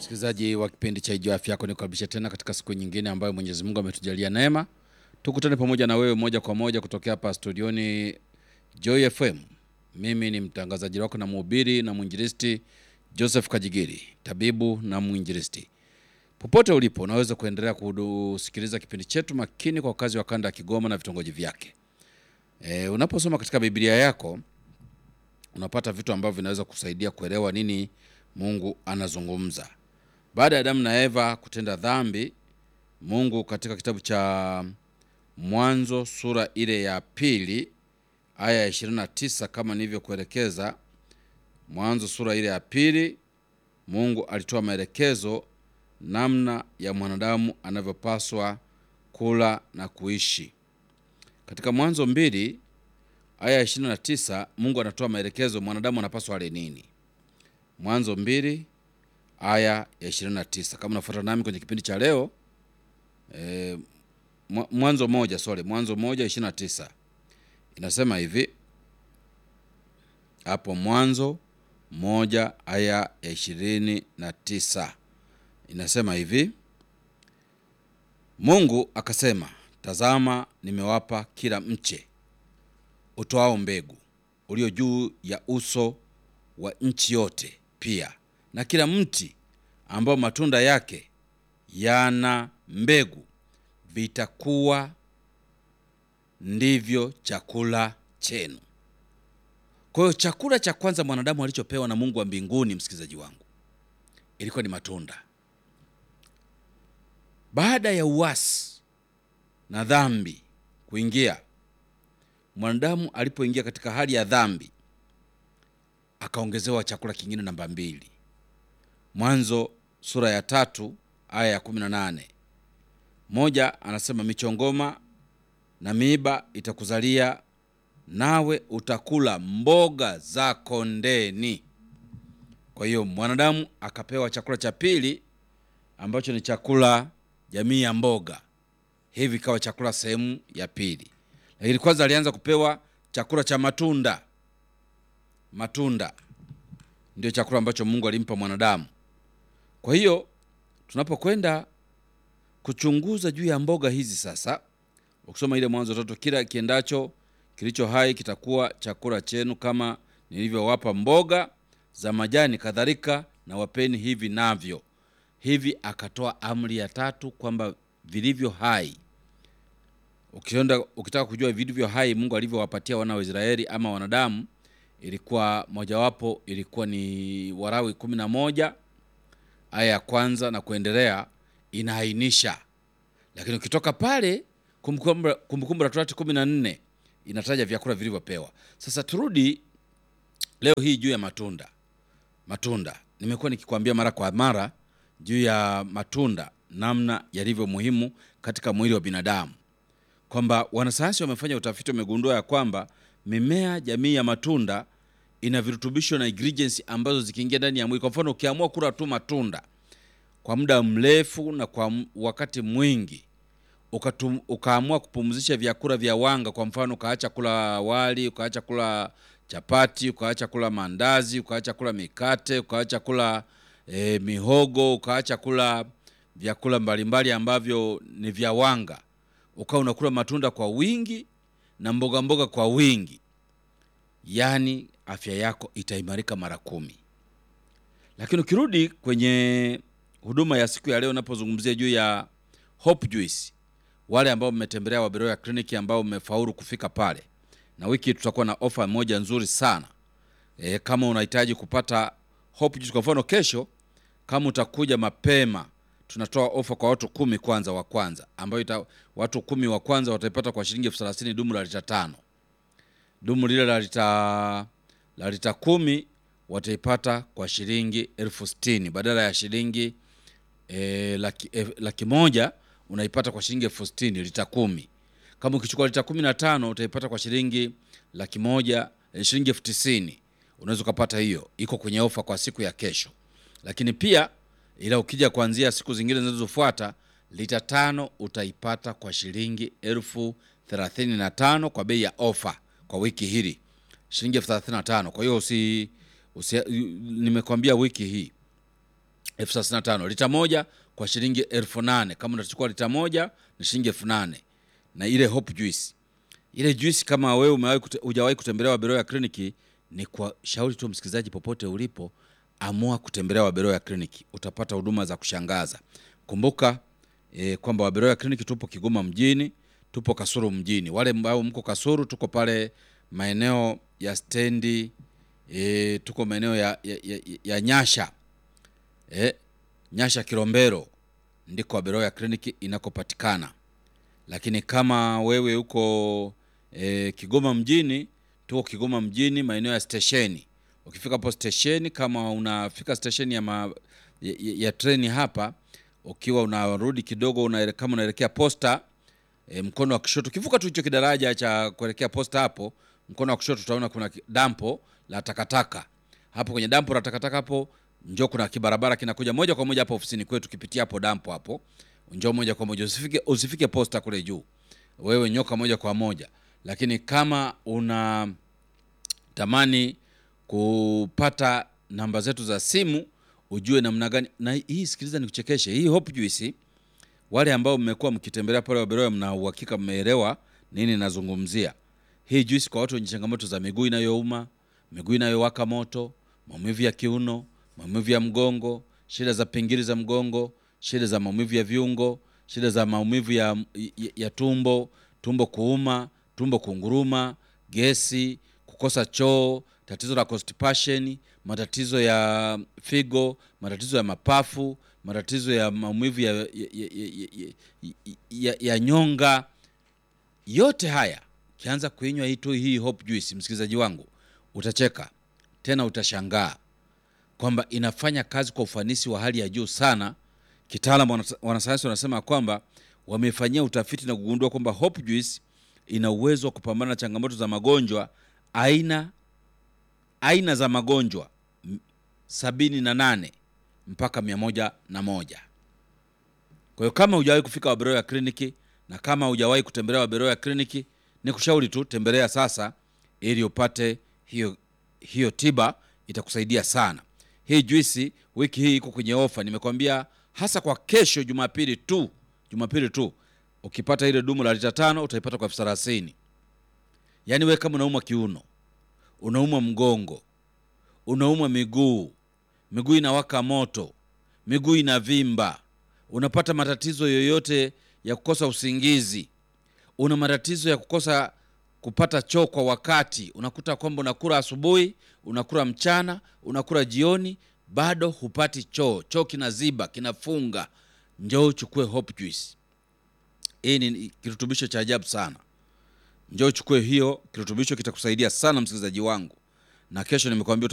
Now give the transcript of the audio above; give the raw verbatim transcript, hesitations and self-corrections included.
Msikilizaji wa kipindi cha Ijue Afya Yako, nikukaribisha tena katika siku nyingine ambayo Mwenyezi Mungu ametujalia neema. Tukutane pamoja na wewe moja kwa moja kutokea hapa studioni Joy F M. Mimi ni mtangazaji wako na mhubiri na mwinjilisti Joseph Kajigiri, tabibu na mwinjilisti. Popote ulipo unaweza kuendelea kusikiliza kipindi chetu makini kwa wakazi wa kanda ya Kigoma na vitongoji vyake. E, unaposoma katika Biblia yako unapata vitu ambavyo vinaweza kusaidia kuelewa nini Mungu anazungumza. Baada ya Adamu na Eva kutenda dhambi, Mungu katika kitabu cha Mwanzo sura ile ya pili aya ya ishirini na tisa kama nilivyokuelekeza, Mwanzo sura ile ya pili, Mungu alitoa maelekezo namna ya mwanadamu anavyopaswa kula na kuishi. Katika Mwanzo mbili aya ya ishirini na tisa, Mungu anatoa maelekezo mwanadamu anapaswa ale nini. Mwanzo mbili aya ya ishirini na tisa. Kama unafuata nami kwenye kipindi cha leo, e, Mwanzo moja, sorry, Mwanzo moja ishirini na tisa. Inasema hivi. Hapo Mwanzo moja aya ya ishirini na tisa. Inasema hivi. Mungu akasema, tazama nimewapa kila mche utoao mbegu ulio juu ya uso wa nchi yote, pia na kila mti ambao matunda yake yana mbegu, vitakuwa ndivyo chakula chenu. Kwa hiyo chakula cha kwanza mwanadamu alichopewa na Mungu wa mbinguni, msikilizaji wangu, ilikuwa ni matunda. Baada ya uasi na dhambi kuingia, mwanadamu alipoingia katika hali ya dhambi, akaongezewa chakula kingine namba mbili. Mwanzo sura ya tatu aya ya kumi na nane. Moja anasema, michongoma na miiba itakuzalia, nawe utakula mboga za kondeni. Kwa hiyo mwanadamu akapewa chakula cha pili ambacho ni chakula jamii ya mboga. Hivi kawa chakula sehemu ya pili. Lakini kwanza alianza kupewa chakula cha matunda. Matunda ndio chakula ambacho Mungu alimpa mwanadamu. Kwa hiyo tunapokwenda kuchunguza juu ya mboga hizi sasa, ukisoma ile Mwanzo tatu, kila kiendacho kilicho hai kitakuwa chakula chenu, kama nilivyowapa mboga za majani kadhalika na wapeni hivi navyo. Hivi akatoa amri ya tatu kwamba vilivyo hai. Ukienda ukitaka kujua vilivyo hai Mungu alivyowapatia wana wa Israeli ama wanadamu, ilikuwa mojawapo ilikuwa ni Walawi kumi na moja aya ya kwanza na kuendelea, inaainisha. Lakini ukitoka pale Kumbukumbu Kumbukumbu la Torati kumi na nne inataja vyakula vilivyopewa. Sasa turudi leo hii juu ya matunda. Matunda nimekuwa nikikwambia mara kwa mara juu ya matunda, namna yalivyo muhimu katika mwili wa binadamu, kwamba wanasayansi wamefanya utafiti, wamegundua ya kwamba mimea jamii ya matunda ina virutubisho na ingredients ambazo zikiingia ndani ya mwili. Kwa mfano, ukiamua kula tu matunda kwa muda mrefu na kwa wakati mwingi, ukatum, ukaamua kupumzisha vyakula vya wanga, kwa mfano ukaacha kula wali, ukaacha kula chapati, ukaacha kula mandazi, ukaacha kula mikate, ukaacha kula e, mihogo, ukaacha kula vyakula mbalimbali ambavyo ni vya wanga, ukawa unakula matunda kwa wingi na mboga mboga kwa wingi, yani afya yako itaimarika mara kumi. Lakini ukirudi kwenye huduma ya siku ya leo, napozungumzia juu ya Hope Juice, wale ambao mmetembelea Waberoya Clinic, ambao mmefaulu kufika pale, na wiki tutakuwa na ofa moja nzuri sana. E, kama unahitaji kupata Hope Juice, kwa mfano kesho kama utakuja mapema, tunatoa ofa kwa watu kumi kwanza wa kwanza, ambayo ita, watu kumi wa kwanza wataipata kwa shilingi elfu thelathini dumu la lita tano. Dumu lile la lita la lita kumi wataipata kwa shilingi elfu sitini badala ya shilingi e, laki, e, laki moja unaipata kwa shilingi elfu sitini lita kumi. Kama ukichukua lita kumi na tano utaipata kwa shilingi laki moja, e, shilingi elfu tisini. Unaweza kupata hiyo, iko kwenye ofa kwa siku ya kesho. Lakini pia ila ukija kuanzia siku zingine zinazofuata, lita tano utaipata kwa shilingi elfu thelathini na tano kwa bei ya ofa kwa wiki hili, shilingi elfu thelathini na tano. Kwa hiyo usi, usi nimekwambia wiki hii elfu thelathini na tano. Lita moja kwa shilingi elfu nane. Kama unachukua lita moja ni shilingi elfu nane. Na ile Hope Juice, ile juice kama wewe umewahi kute, hujawahi kutembelea Wabeloya Clinic, ni kwa shauri tu msikilizaji, popote ulipo, amua kutembelea Wabeloya Clinic, utapata huduma za kushangaza. Kumbuka e, kwamba Wabeloya Clinic tupo Kigoma mjini, tupo Kasulu mjini. Wale ambao mko Kasulu, tuko pale maeneo ya stendi, e, tuko maeneo ya, ya, ya, ya Nyasha. E, Nyasha Kilombero ndiko Wabeloya Clinic inakopatikana. Lakini kama wewe uko e, Kigoma mjini, tuko Kigoma mjini maeneo ya stesheni. Ukifika hapo stesheni, kama unafika stesheni ya, ma, ya, ya treni hapa, ukiwa unarudi kidogo una, kama unaelekea posta, e, mkono wa kushoto, kivuka tu hicho kidaraja cha kuelekea posta, hapo mkono wa kushoto utaona kuna dampo la takataka. Hapo kwenye dampo la takataka hapo, njoo kuna kibarabara kinakuja moja kwa moja hapo ofisini kwetu, kipitia hapo dampo hapo. Njoo moja kwa moja, usifike usifike posta kule juu. Wewe nyoka moja kwa moja. Lakini kama una tamani kupata namba zetu za simu, ujue namna gani, na hii sikiliza nikuchekeshe, hii Hope Juice, wale ambao mmekuwa mkitembelea pale Wabeloya mna uhakika mmeelewa nini nazungumzia. Hii juice kwa watu wenye changamoto za miguu inayouma, miguu inayowaka moto, maumivu ya kiuno, maumivu ya mgongo, shida za pingili za mgongo, shida za maumivu ya viungo, shida za maumivu ya, ya, ya tumbo, tumbo kuuma, tumbo kunguruma, gesi, kukosa choo, tatizo la constipation, matatizo ya figo, matatizo ya mapafu, matatizo ya maumivu ya, ya, ya, ya, ya, ya, ya nyonga. Yote haya kianza kuinywa hii tu hii Hope Juice, msikilizaji wangu, utacheka tena utashangaa kwamba inafanya kazi kwa ufanisi wa hali ya juu sana. Kitaalamu wanasayansi wanasema kwamba wamefanyia utafiti na kugundua kwamba Hope Juice ina uwezo wa kupambana na changamoto za magonjwa aina aina za magonjwa sabini na nane mpaka mia moja na moja. Kwa hiyo kama hujawahi kufika Wabeloya Clinic na kama hujawahi kutembelea Wabeloya Clinic, nikushauri tu tembelea sasa ili upate hiyo hiyo tiba, itakusaidia sana. Hii juisi wiki hii iko kwenye ofa, nimekwambia, hasa kwa kesho Jumapili tu. Jumapili tu ukipata ile dumu la lita tano utaipata kwa elfu thelathini. Yaani wewe kama unaumwa kiuno, unaumwa mgongo, unaumwa miguu, miguu inawaka moto, miguu inavimba, unapata matatizo yoyote ya kukosa usingizi, una matatizo ya kukosa kupata choo kwa wakati, unakuta kwamba unakula asubuhi, unakula mchana, unakula jioni, bado hupati choo, choo kinaziba, kinafunga, njoo chukue Hope Juice. Hii ni kirutubisho cha ajabu sana. Njoo chukue hiyo kirutubisho, kitakusaidia sana msikilizaji wangu. Na kesho nimekuambia